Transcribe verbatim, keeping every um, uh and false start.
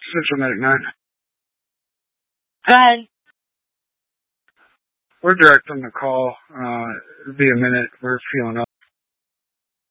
Central Medic nine. Go ahead. We're direct on the call. Uh, it'll be a minute. We're feeling